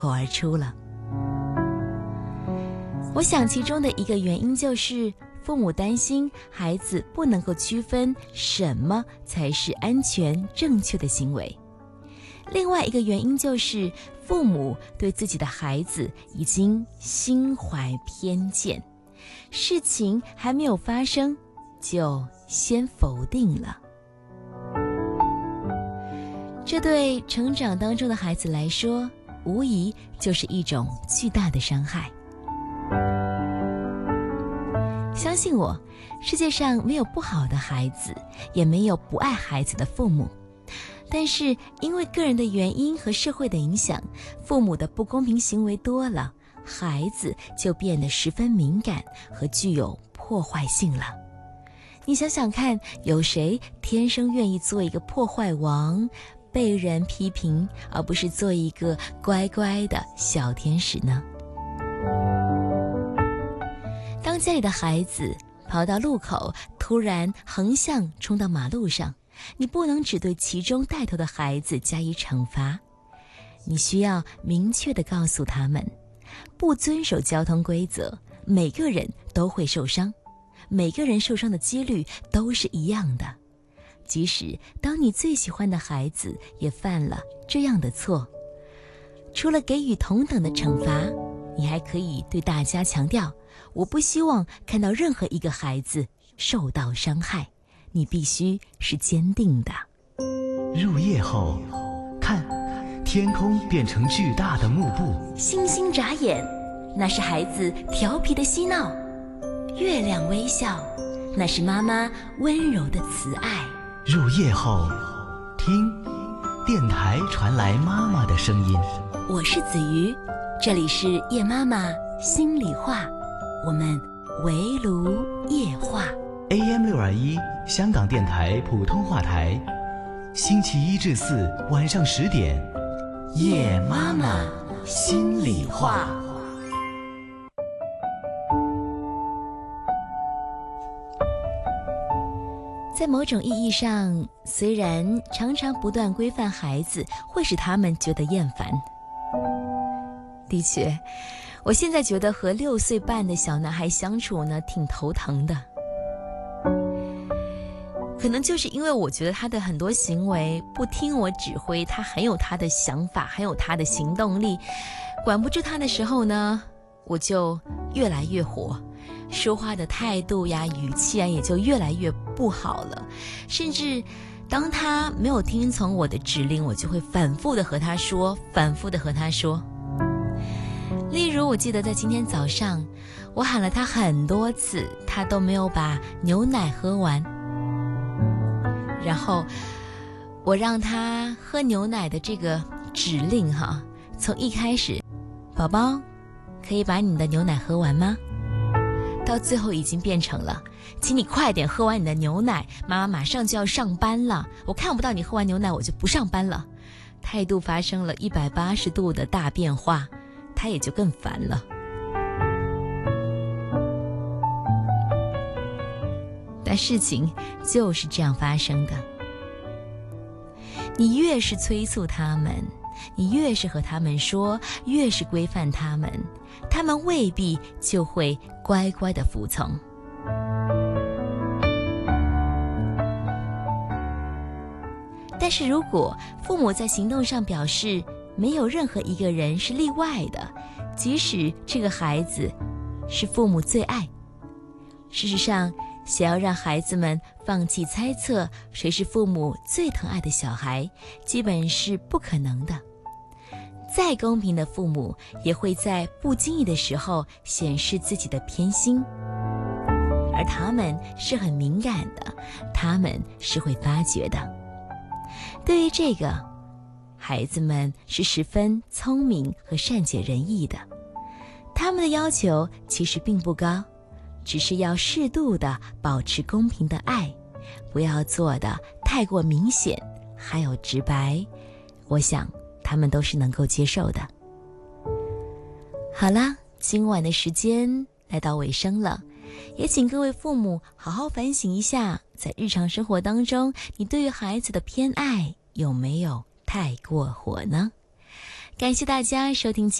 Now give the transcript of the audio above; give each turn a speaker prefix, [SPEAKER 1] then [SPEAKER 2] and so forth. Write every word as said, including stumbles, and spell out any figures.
[SPEAKER 1] 口而出了。我想其中的一个原因就是父母担心孩子不能够区分什么才是安全正确的行为。另外一个原因就是父母对自己的孩子已经心怀偏见，事情还没有发生就先否定了。这对成长当中的孩子来说，无疑就是一种巨大的伤害。相信我，世界上没有不好的孩子，也没有不爱孩子的父母。但是因为个人的原因和社会的影响，父母的不公平行为多了，孩子就变得十分敏感和具有破坏性了。你想想看，有谁天生愿意做一个破坏王，被人批评，而不是做一个乖乖的小天使呢？当家里的孩子跑到路口，突然横向冲到马路上，你不能只对其中带头的孩子加以惩罚，你需要明确地告诉他们，不遵守交通规则，每个人都会受伤，每个人受伤的几率都是一样的。即使当你最喜欢的孩子也犯了这样的错，除了给予同等的惩罚，你还可以对大家强调，我不希望看到任何一个孩子受到伤害，你必须是坚定的。
[SPEAKER 2] 入夜后，看，天空变成巨大的幕布，
[SPEAKER 1] 星星眨眼，那是孩子调皮的嬉闹；月亮微笑，那是妈妈温柔的慈爱。
[SPEAKER 2] 入夜后，听，电台传来妈妈的声音。
[SPEAKER 1] 我是子瑜，这里是夜妈妈心里话，我们围炉夜话。
[SPEAKER 2] A M 六二一，香港电台普通话台，星期一至四晚上十点，夜妈妈心里话。
[SPEAKER 1] 在某种意义上，虽然常常不断规范孩子会使他们觉得厌烦，的确，我现在觉得和六岁半的小男孩相处呢，挺头疼的。可能就是因为我觉得他的很多行为不听我指挥，他很有他的想法，很有他的行动力，管不住他的时候呢，我就越来越火，说话的态度呀、语气啊也就越来越不好了。甚至当他没有听从我的指令，我就会反复的和他说，反复的和他说。例如我记得在今天早上，我喊了他很多次，他都没有把牛奶喝完。然后我让他喝牛奶的这个指令哈，从一开始，宝宝，可以把你的牛奶喝完吗？到最后已经变成了，请你快点喝完你的牛奶，妈妈马上就要上班了，我看不到你喝完牛奶我就不上班了。态度发生了一百八十度的大变化，他也就更烦了。但事情就是这样发生的。你越是催促他们，你越是和他们说，越是规范他们，他们未必就会乖乖的服从。但是如果父母在行动上表示没有任何一个人是例外的，即使这个孩子是父母最爱，事实上想要让孩子们放弃猜测谁是父母最疼爱的小孩，基本是不可能的。再公平的父母也会在不经意的时候显示自己的偏心，而他们是很敏感的，他们是会发觉的。对于这个，孩子们是十分聪明和善解人意的，他们的要求其实并不高，只是要适度的保持公平的爱，不要做的太过明显还有直白，我想他们都是能够接受的。好啦，今晚的时间来到尾声了，也请各位父母好好反省一下，在日常生活当中，你对于孩子的偏爱有没有太过火呢？ 感谢大家收听。